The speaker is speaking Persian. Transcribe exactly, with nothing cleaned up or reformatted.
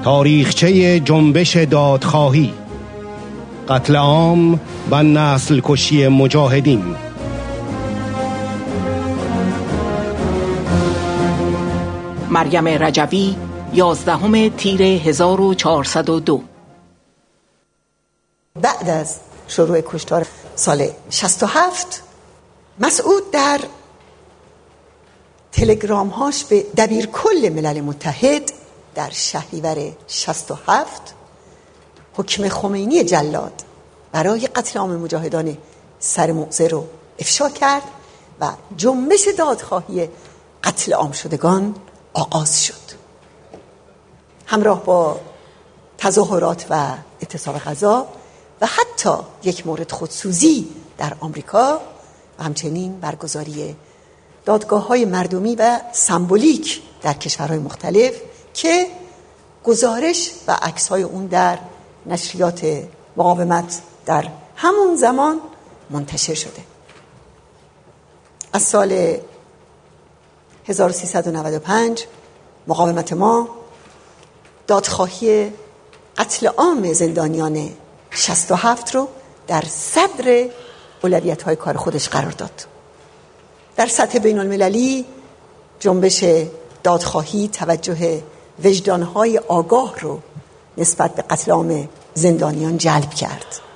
تاریخچه جنبش دادخواهی، قتل عام و نسل کشی مجاهدین. مریم رجوی، یازدهم تیر هزار و چهارصد و دو. بعد از شروع کشتار سال شصت و هفت، مسعود در تلگرام هاش به دبیر کل ملل متحد در شهریور شصت و هفت حکم خمینی جلاد برای قتل عام مجاهدان سرموعظه رو افشا کرد و جنبش دادخواهی قتل عام شدگان آغاز شد. همراه با تظاهرات و اعتصاب غذا و حتی یک مورد خودسوزی در آمریکا و همچنین برگزاری دادگاه‌های مردمی و سمبولیک در کشورهای مختلف که گزارش و عکس‌های اون در نشریات مقاومت در همون زمان منتشر شده. از سال هزار و سیصد و نود و پنج مقاومت ما دادخواهی قتل عام زندانیان شصت و هفت رو در صدر اولویت‌های کار خودش قرار داد. در سطح بین المللی جنبش دادخواهی توجه وجدان‌های آگاه رو نسبت به قتل عام زندانیان جلب کرد.